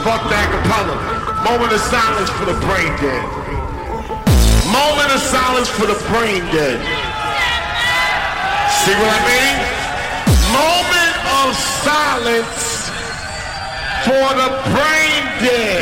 Fuck the acapella. Moment of silence for the brain dead. Moment of silence for the brain dead. See what I mean? Moment of silence for the brain dead.